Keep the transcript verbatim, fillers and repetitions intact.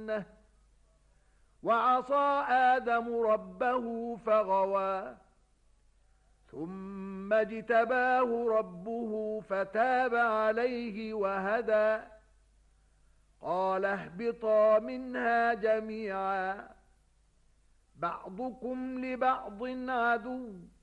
الجنة. وعصى آدم ربه فغوى ثم اجتباه ربه فتاب عليه وهدى. قال اهبطا منها جميعا بعضكم لبعض عدو